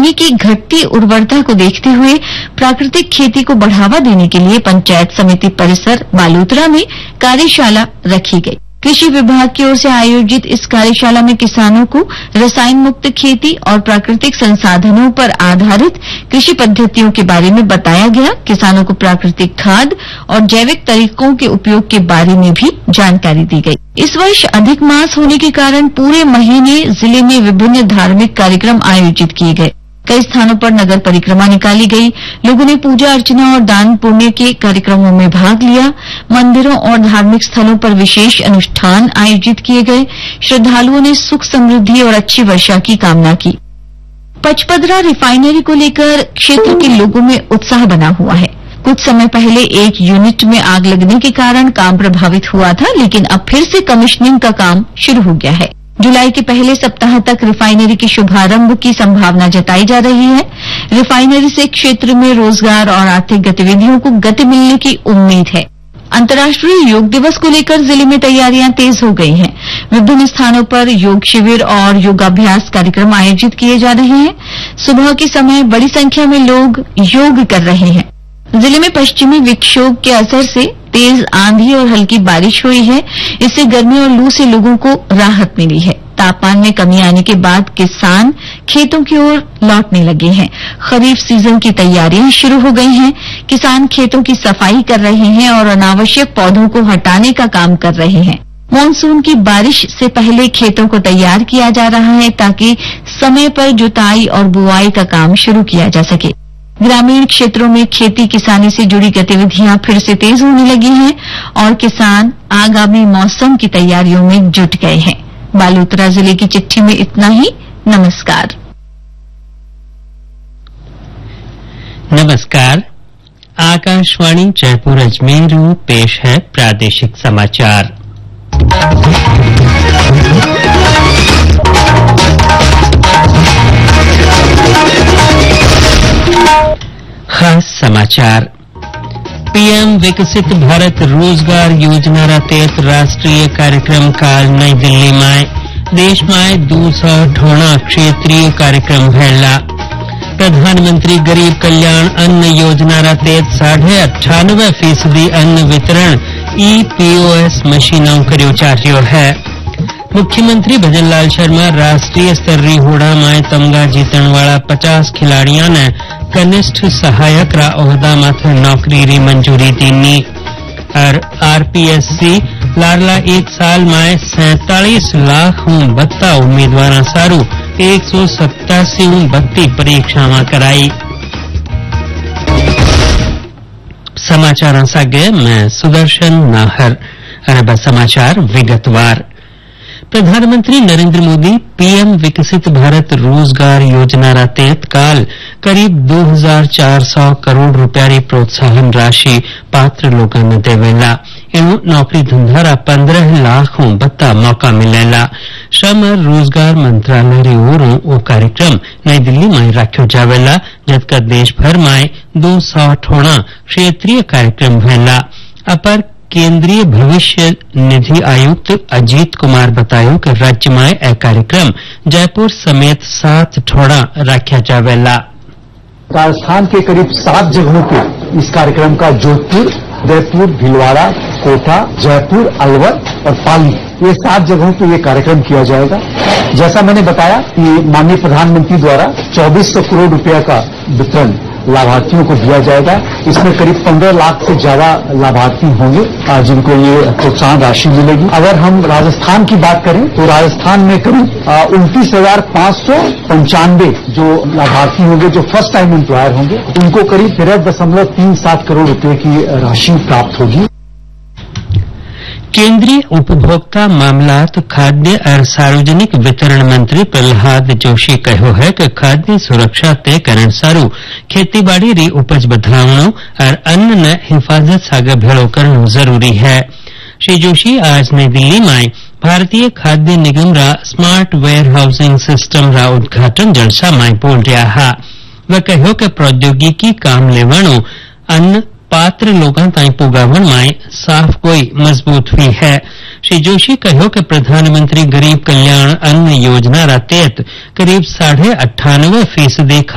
भूमि की घटती उर्वरता को देखते हुए प्राकृतिक खेती को बढ़ावा देने के लिए पंचायत समिति परिसर बालोतरा में कार्यशाला रखी गई। कृषि विभाग की ओर से आयोजित इस कार्यशाला में किसानों को रसायन मुक्त खेती और प्राकृतिक संसाधनों पर आधारित कृषि पद्धतियों के बारे में बताया गया। किसानों को प्राकृतिक खाद और जैविक तरीकों के उपयोग के बारे में भी जानकारी दी गई। इस वर्ष अधिक मास होने के कारण पूरे महीने जिले में विभिन्न धार्मिक कार्यक्रम आयोजित किए गए। कई स्थानों पर नगर परिक्रमा निकाली गई। लोगों ने पूजा अर्चना और दान पुण्य के कार्यक्रमों में भाग लिया। मंदिरों और धार्मिक स्थलों पर विशेष अनुष्ठान आयोजित किए गए। श्रद्धालुओं ने सुख समृद्धि और अच्छी वर्षा की कामना की। पचपदरा रिफाइनरी को लेकर क्षेत्र के लोगों में उत्साह बना हुआ है। कुछ समय पहले एक यूनिट में आग लगने के कारण काम प्रभावित हुआ था, लेकिन अब फिर से कमिश्निंग का काम शुरू हो गया है। जुलाई के पहले सप्ताह तक रिफाइनरी के शुभारंभ की संभावना जताई जा रही है। रिफाइनरी से क्षेत्र में रोजगार और आर्थिक गतिविधियों को गति मिलने की उम्मीद है। अंतर्राष्ट्रीय योग दिवस को लेकर जिले में तैयारियां तेज हो गई हैं। विभिन्न स्थानों पर योग शिविर और योगाभ्यास कार्यक्रम आयोजित किए जा रहे हैं। सुबह के समय बड़ी संख्या में लोग योग कर रहे हैं। जिले में पश्चिमी विक्षोभ के असर से तेज आंधी और हल्की बारिश हुई है। इससे गर्मी और लू से लोगों को राहत मिली है। तापमान में कमी आने के बाद किसान खेतों की ओर लौटने लगे हैं। खरीफ सीजन की तैयारियां शुरू हो गई हैं। किसान खेतों की सफाई कर रहे हैं और अनावश्यक पौधों को हटाने का काम कर रहे हैं। मानसून की बारिश से पहले खेतों को तैयार किया जा रहा है ताकि समय पर जुताई और बुआई का काम शुरू किया जा सके। ग्रामीण क्षेत्रों में खेती किसानी से जुड़ी गतिविधियां फिर से तेज होने लगी हैं और किसान आगामी मौसम की तैयारियों में जुट गए हैं। बालोतरा जिले की चिट्ठी में इतना ही। नमस्कार। नमस्कार। आकाशवाणी जयपुर अजमेर पेश है प्रादेशिक समाचार। खास समाचार। पीएम विकसित भारत रोजगार योजना तहत राष्ट्रीय कार्यक्रम काल नई दिल्ली में देश में 298 क्षेत्रीय कार्यक्रम भेला। प्रधानमंत्री गरीब कल्याण अन्न योजना तहत 98% अन्न वितरण EPOS मशीनों कर्यो जा रह्यो है। मुख्यमंत्री भजनलाल शर्मा राष्ट्रीय स्तर री होड़ा में तमगा जीतण वाला 50 खिलाड़ियों ने कनिष्ठ सहायक रा ओहदा माथे नौकरी री मंजूरी दीनी। और RPSC लारला एक साल में 47 लाख बत्ता उम्मीदवार सारू 187 बत्ती परीक्षा में कराई। समाचार सागे मैं सुदर्शन नाहर। और समाचार विगतवार। प्रधानमंत्री नरेंद्र मोदी पीएम विकसित भारत रोजगार योजना तहत काल करीब 2400 करोड़ रुपया री प्रोत्साहन राशि पात्र लोगों ने देवेला। एवं नौकरी धंधा रा 15 लाख बत्ता मौका मिलेला। श्रम और रोजगार मंत्रालय री ओरों वो कार्यक्रम नई दिल्ली में रखो जावेला, जबकि देश भर में 298 क्षेत्रीय कार्यक्रम भेला। अपर केंद्रीय भविष्य निधि आयुक्त अजीत कुमार बतायो कि राज्य में यह कार्यक्रम जयपुर समेत 7 ठोड़ा रखा जावेला। राजस्थान के करीब 7 जगहों पे इस कार्यक्रम का जोधपुर, उदयपुर, भीलवाड़ा, कोटा, जयपुर, अलवर और पाली, ये 7 जगहों पे ये कार्यक्रम किया जाएगा। जैसा मैंने बताया कि माननीय प्रधानमंत्री द्वारा 2400 करोड़ रुपया का वितरण लाभार्थियों को दिया जाएगा। इसमें करीब 15 लाख से ज्यादा लाभार्थी होंगे जिनको ये प्रोत्साहन राशि मिलेगी। अगर हम राजस्थान की बात करें तो राजस्थान में करीब 29,595 जो लाभार्थी होंगे, जो फर्स्ट टाइम एम्प्लॉयर होंगे, उनको करीब 13.37 करोड़ रुपए की राशि प्राप्त होगी। केंद्रीय उपभोक्ता मामलात खाद्य और सार्वजनिक वितरण मंत्री प्रहलाद जोशी कहो है कि खाद्य सुरक्षा तय करण सारू खेतीबाड़ी री उपज बढ़ावणो और अन्न ने हिफाजत सागे भेड़ो करनो जरूरी है। श्री जोशी आज नई दिल्ली में भारतीय खाद्य निगम रा स्मार्ट वेयर हाउसिंग सिस्टम रा उद्घाटन जलसा में बोल रहा है। वह कहो कि प्रौद्योगिकी काम लेवाणो अन्न पात्र लोगों ताई पुगावण में साफ कोई मजबूत हुई है। श्री जोशी कहो कि प्रधानमंत्री गरीब कल्याण अन्न योजना तहत करीब 98%